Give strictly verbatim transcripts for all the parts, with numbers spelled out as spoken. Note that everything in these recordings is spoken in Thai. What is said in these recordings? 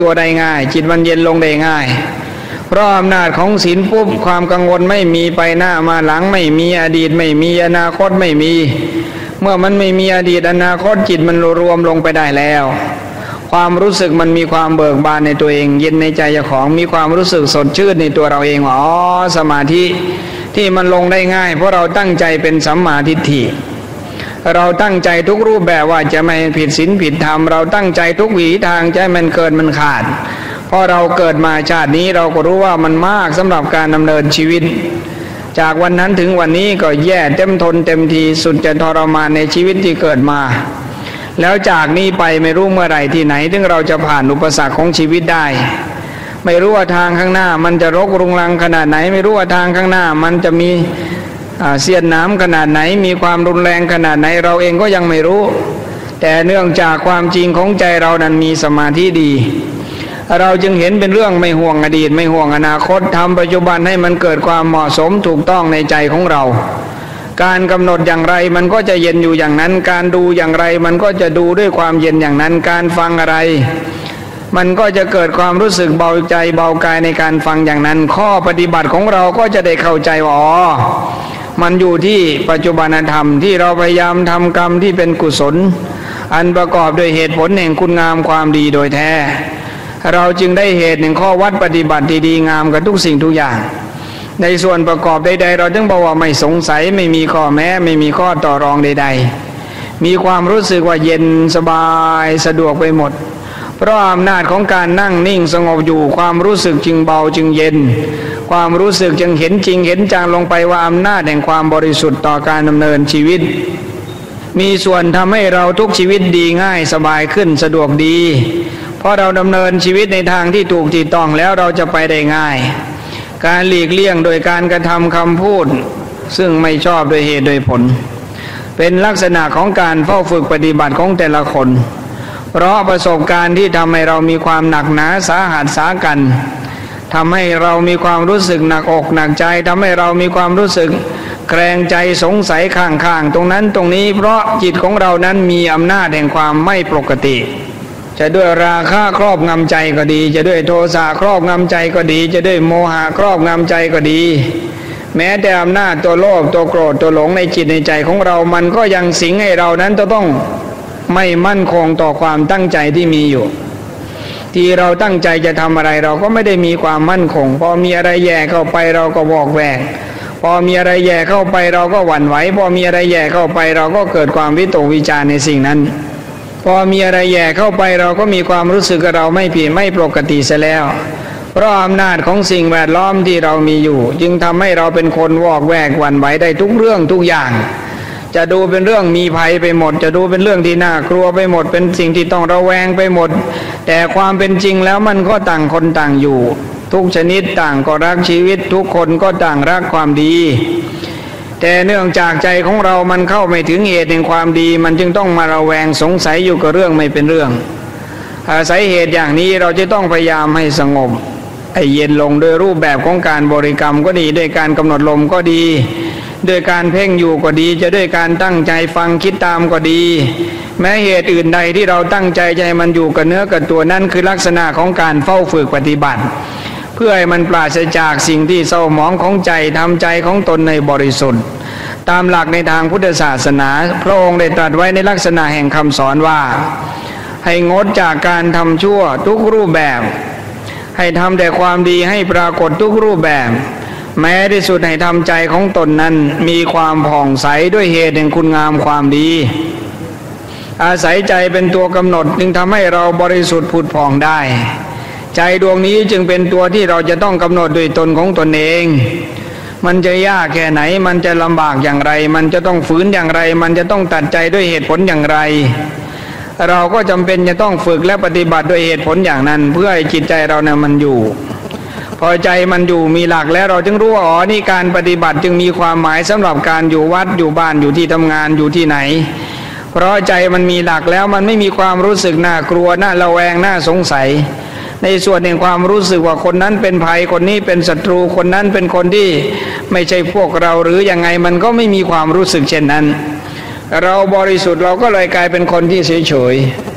ตัวได้ง่ายจิตมันเย็นลงได้ง่ายเพราะอำนาจของศีลปุ๊บความกังวลไม่มีไปหน้ามาหลังไม่มีอดีตไม่มีอนาคตไม่มีเมื่อมันไม่มีอดีตอนาคตจิตมันรวมลงไปได้แล้วความรู้สึกมันมีความเบิกบานในตัวเองเย็นในใจเจ้าของมีความรู้สึกสดชื่นในตัวเราเองว่าอ๋อสมาธิที่มันลงได้ง่ายเพราะเราตั้งใจเป็นสัมมาทิฏฐิเราตั้งใจทุกรูปแบบว่าจะไม่ผิดศีลผิดธรรมเราตั้งใจทุกวิถีทางจะให้มันเกิดมันขาดเพราะเราเกิดมาชาตินี้เราก็รู้ว่ามันมากสำหรับการดำเนินชีวิตจากวันนั้นถึงวันนี้ก็แย่เต็มทนเต็มทีสุดจะทรมานในชีวิตที่เกิดมาแล้วจากนี้ไปไม่รู้เมื่อไหร่ที่ไหนถึงเราจะผ่านอุปสรรคของชีวิตได้ไม่รู้ว่าทางข้างหน้ามันจะรกรุงรังขนาดไหนไม่รู้ว่าทางข้างหน้ามันจะมีเสี้ยนน้ำขนาดไหนมีความรุนแรงขนาดไหนเราเองก็ยังไม่รู้แต่เนื่องจากความจริงของใจเรานั้นมีสมาธิดีเราจึงเห็นเป็นเรื่องไม่ห่วงอดีตไม่ห่วงอนาคตทำปัจจุบันให้มันเกิดความเหมาะสมถูกต้องในใจของเราการกำหนดอย่างไรมันก็จะเย็นอยู่อย่างนั้นการดูอย่างไรมันก็จะดูด้วยความเย็นอย่างนั้นการฟังอะไรมันก็จะเกิดความรู้สึกเบาใจเบากายในการฟังอย่างนั้นข้อปฏิบัติของเราก็จะได้เข้าใจว่าอ๋อมันอยู่ที่ปัจจุบันธรรมที่เราพยายามทำกรรมที่เป็นกุศลอันประกอบด้วยเหตุผลแห่งคุณงามความดีโดยแท้เราจึงได้เหตุแห่งข้อวัดปฏิบัติดีๆงามกับทุกสิ่งทุกอย่างในส่วนประกอบใดๆเราจึงบอกว่าไม่สงสัยไม่มีข้อแม้ไม่มีข้อต่อรองใดๆมีความรู้สึกว่าเย็นสบายสะดวกไปหมดเพราะอำนาจของการนั่งนิ่งสงบอยู่ความรู้สึกจึงเบาจึงเย็นความรู้สึกจึงเห็นจริงเห็นจังลงไปว่าอำนาจแห่งความบริสุทธิ์ต่อการดำเนินชีวิตมีส่วนทำให้เราทุกชีวิตดีง่ายสบายขึ้นสะดวกดีเพราะเราดำเนินชีวิตในทางที่ถูกที่ต้องแล้วเราจะไปได้ง่ายการหลีกเลี่ยงโดยการกระทำคำพูดซึ่งไม่ชอบโดยเหตุโดยผลเป็นลักษณะของการเฝ้าฝึกปฏิบัติของแต่ละคนเพราะประสบการณ์ที่ทำให้เรามีความหนักหนาสาหัสสากันทำให้เรามีความรู้สึกหนักอกหนักใจทำให้เรามีความรู้สึกแกรงใจสงสัยข้างๆตรงนั้นตรงนี้เพราะจิตของเรานั้นมีอำนาจแห่งความไม่ปกติจะด้วยราคะครอบงำใจก็ดีจะด้วยโทสะครอบงำใจก็ดีจะด้วยโมหะครอบงำใจก็ดีแม้แต่อำนาจตัวโลภตัวโกรธตัวหลงในจิตในใจของเรามันก็ยังสิงให้เรานั้นจะต้องไม่มั่นคงต่อความตั้งใจที่มีอยู่ที่เราตั้งใจจะทำอะไรเราก็ไม่ได้มีความมั่นคงพอมีอะไรแย่เข้าไปเราก็วอกแวกพอมีอะไรแย่เข้าไปเราก็หวั่นไหวพอมีอะไรแย่เข้าไปเราก็เกิดความวิตกวิจารในสิ่งนั้นพอมีอะไรแย่เข้าไปเราก็มีความรู้สึกว่าเราไม่ผิดไม่ปกติเสียแล้วเพราะอำนาจของสิ่งแวดล้อมที่เรามีอยู่จึงทำให้เราเป็นคนวอกแวกหวั่นไหวได้ทุกเรื่องทุกอย่างจะดูเป็นเรื่องมีภัยไปหมดจะดูเป็นเรื่องที่น่ากลัวไปหมดเป็นสิ่งที่ต้องระแวงไปหมดแต่ความเป็นจริงแล้วมันก็ต่างคนต่างอยู่ทุกชนิดต่างก็รักชีวิตทุกคนก็ต่างรักความดีแต่เนื่องจากใจของเรามันเข้าไม่ถึงเหตุแห่งความดีมันจึงต้องมาระแวงสงสัยอยู่กับเรื่องไม่เป็นเรื่องอาศัยเหตุอย่างนี้เราจะต้องพยายามให้สงบให้เย็นลงโดยรูปแบบของการบริกรรมก็ดีด้วยการกำหนดลมก็ดีด้วยการเพ่งอยู่ก็ดีจะด้วยการตั้งใจฟังคิดตามก็ดีแม้เหตุอื่นใดที่เราตั้งใจใจมันอยู่กับเนื้อกับตัวนั่นคือลักษณะของการเฝ้าฝึกปฏิบัติเพื่อให้มันปราศจากสิ่งที่เศร้าหมองของใจทำใจของตนในบริสุทธิ์ตามหลักในทางพุทธศาสนาพระองค์ได้ตรัสไว้ในลักษณะแห่งคำสอนว่าให้งดจากการทำชั่วทุกรูปแบบให้ทำแต่ความดีให้ปรากฏทุกรูปแบบแม้ที่สุดให้ทำใจของตนนั้นมีความผ่องใสด้วยเหตุแห่งคุณงามความดีอาศัยใจเป็นตัวกำหนดจึงทำให้เราบริสุทธิ์ผุดผ่องได้ใจดวงนี้จึงเป็นตัวที่เราจะต้องกำหนดด้วยตนของตนเองมันจะยากแค่ไหนมันจะลำบากอย่างไรมันจะต้องฝืนอย่างไรมันจะต้องตัดใจด้วยเหตุผลอย่างไรเราก็จำเป็นจะต้องฝึกและปฏิบัติด้วยเหตุผลอย่างนั้นเพื่อให้จิตใจเราเนี่ยมันอยู่พอใจมันอยู่มีหลักแล้วเราจึงรู้ว่าอ๋อนี่การปฏิบัติจึงมีความหมายสำหรับการอยู่วัดอยู่บ้านอยู่ที่ทำงานอยู่ที่ไหนเพราะใจมันมีหลักแล้วมันไม่มีความรู้สึกน่ากลัวน่าระแวงน่าสงสัยในส่วนแห่งความรู้สึกว่าคนนั้นเป็นภัยคนนี้เป็นศัตรูคนนั้นเป็นคนที่ไม่ใช่พวกเราหรือยังไงมันก็ไม่มีความรู้สึกเช่นนั้นเราบริสุทธิ์เราก็เลยกลายเป็นคนที่เฉยๆ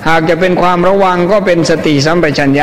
หากจะเป็นความระวังก็เป็นสติสัมปชัญญะ